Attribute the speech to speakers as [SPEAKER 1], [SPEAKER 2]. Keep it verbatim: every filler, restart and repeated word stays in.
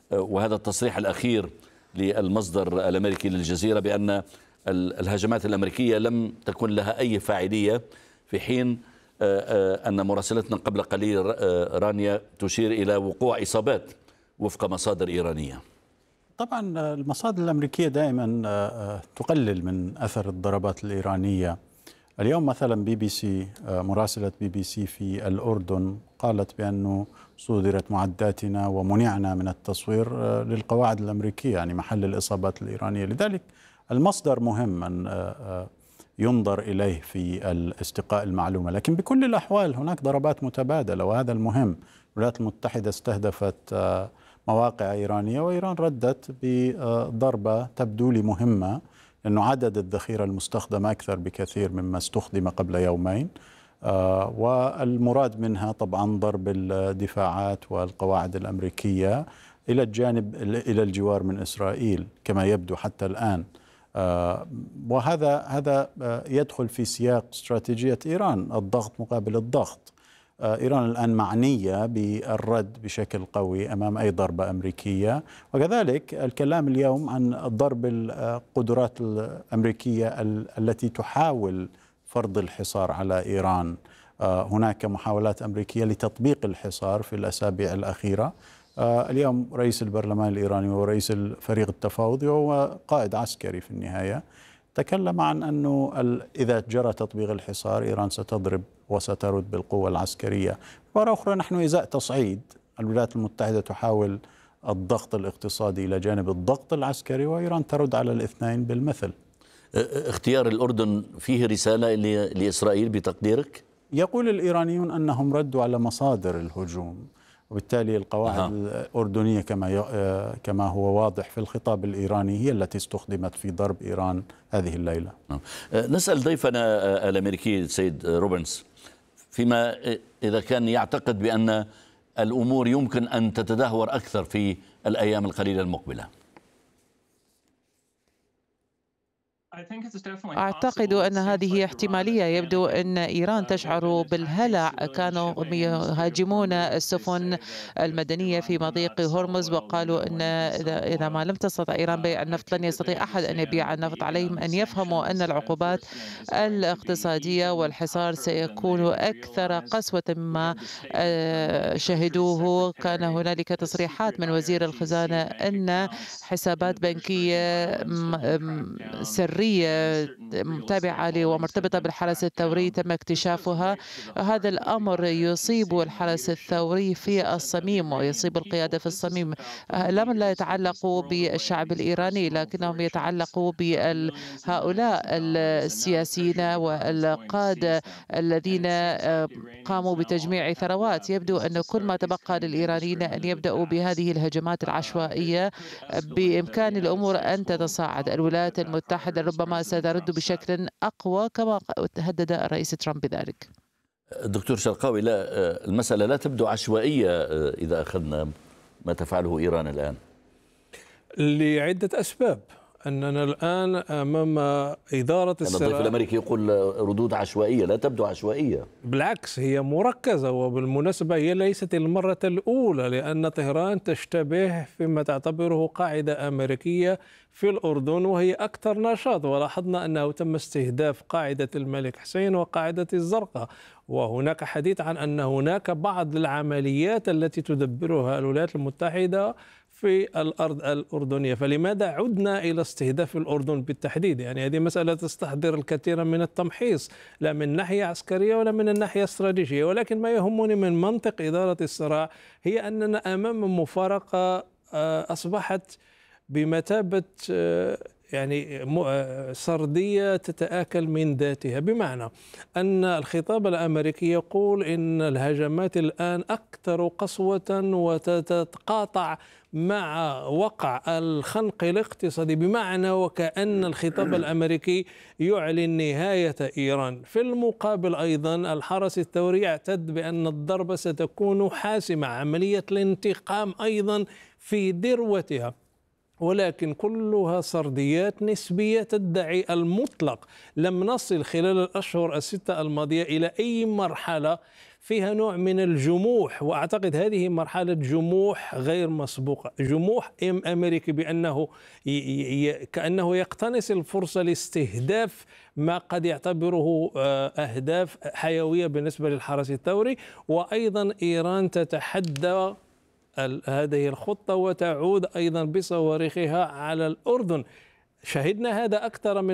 [SPEAKER 1] وهذا التصريح الأخير للمصدر الأمريكي للجزيرة بأن الهجمات الأمريكية لم تكن لها أي فاعلية، في حين أن مراسلتنا قبل قليل رانيا تشير إلى وقوع إصابات وفق مصادر إيرانية.
[SPEAKER 2] طبعا المصادر الأمريكية دائما تقلل من أثر الضربات الإيرانية. اليوم مثلا بي بي سي، مراسلة بي بي سي في الأردن قالت بأنه صدرت معداتنا ومنعنا من التصوير للقواعد الأمريكية، يعني محل الإصابات الإيرانية. لذلك المصدر مهم أن ينظر إليه في استقاء المعلومة. لكن بكل الأحوال هناك ضربات متبادلة، وهذا المهم. الولايات المتحدة استهدفت مواقع إيرانية وإيران ردت بضربة تبدو لي مهمة، لأنه عدد الذخيرة المستخدمة أكثر بكثير مما استخدم قبل يومين، والمراد منها طبعا ضرب الدفاعات والقواعد الأمريكية إلى الجانب إلى الجوار من إسرائيل كما يبدو حتى الآن. وهذا هذا يدخل في سياق استراتيجية إيران، الضغط مقابل الضغط. إيران الآن معنية بالرد بشكل قوي أمام أي ضربة أمريكية، وكذلك الكلام اليوم عن ضرب القدرات الأمريكية التي تحاول فرض الحصار على إيران. هناك محاولات أمريكية لتطبيق الحصار في الأسابيع الأخيرة. اليوم رئيس البرلمان الإيراني ورئيس الفريق التفاوضي وهو قائد عسكري في النهاية تكلم عن أنه إذا جرى تطبيق الحصار إيران ستضرب وسترد بالقوة العسكرية. مرة أخرى نحن إزاء تصعيد، الولايات المتحدة تحاول الضغط الاقتصادي إلى جانب الضغط العسكري، وإيران ترد على الاثنين بالمثل.
[SPEAKER 1] اختيار الأردن فيه رسالة لإسرائيل بتقديرك؟
[SPEAKER 2] يقول الإيرانيون أنهم ردوا على مصادر الهجوم، وبالتالي القواعد أه. الأردنية كما كما هو واضح في الخطاب الإيراني هي التي استخدمت في ضرب إيران هذه الليلة.
[SPEAKER 1] أه. نسأل ضيفنا الأمريكي السيد روبنز فيما إذا كان يعتقد بأن الأمور يمكن أن تتدهور أكثر في الأيام القليلة المقبلة.
[SPEAKER 3] أعتقد أن هذه احتمالية. يبدو أن إيران تشعر بالهلع. كانوا يهاجمون السفن المدنية في مضيق هرمز، وقالوا أن إذا ما لم تستطع إيران بيع النفط لن يستطيع أحد أن يبيع النفط. عليهم أن يفهموا أن العقوبات الاقتصادية والحصار سيكون أكثر قسوة مما شهدوه. كان هنالك تصريحات من وزير الخزانة أن حسابات بنكية سرية متابعة ومرتبطة بالحرس الثوري تم اكتشافها. هذا الأمر يصيب الحرس الثوري في الصميم ويصيب القيادة في الصميم. لم لا يتعلقوا بالشعب الإيراني، لكنهم يتعلقوا بهؤلاء السياسيين والقادة الذين قاموا بتجميع ثروات. يبدو أن كل ما تبقى للإيرانيين أن يبدأوا بهذه الهجمات العشوائية. بإمكان الأمور أن تتصاعد. الولايات المتحدة ربما سترد بشكل أقوى كما هدد الرئيس ترامب بذلك.
[SPEAKER 1] دكتور شرقاوي، لا المسألة لا تبدو عشوائية إذا أخذنا ما تفعله إيران الآن
[SPEAKER 4] لعدة أسباب. أننا الآن أمام إدارة الصراع.
[SPEAKER 1] الضيف الأمريكي يقول ردود عشوائية، لا تبدو عشوائية،
[SPEAKER 4] بالعكس هي مركزة. وبالمناسبة هي ليست المرة الأولى، لأن طهران تشتبه فيما تعتبره قاعدة أمريكية في الأردن وهي أكثر نشاط. ولاحظنا أنه تم استهداف قاعدة الملك حسين وقاعدة الزرقاء، وهناك حديث عن أن هناك بعض العمليات التي تدبرها الولايات المتحدة في الأرض الأردنية. فلماذا عدنا إلى استهداف الأردن بالتحديد؟ يعني هذه مسألة تستحضر الكثير من التمحيص، لا من ناحية عسكرية ولا من الناحية الاستراتيجية. ولكن ما يهمني من منطق إدارة الصراع هي أننا أمام مفارقة أصبحت بمثابة يعني سردية تتآكل من ذاتها، بمعنى أن الخطاب الأمريكي يقول إن الهجمات الآن أكثر قسوة وتتقاطع مع وقع الخنق الاقتصادي، بمعنى وكأن الخطاب الأمريكي يعلن نهاية إيران. في المقابل أيضا الحرس الثوري يعتد بأن الضربة ستكون حاسمة، عملية الانتقام أيضا في ذروتها. ولكن كلها سرديات نسبية تدعي المطلق. لم نصل خلال الأشهر الستة الماضية إلى أي مرحلة فيها نوع من الجموح، وأعتقد هذه مرحلة جموح غير مسبوقة، جموح أمريكي بأنه كأنه يقتنص الفرصة لاستهداف ما قد يعتبره أهداف حيوية بالنسبة للحرس الثوري. وأيضا إيران تتحدى هذه الخطة وتعود أيضا بصواريخها على الأردن. شهدنا هذا أكثر من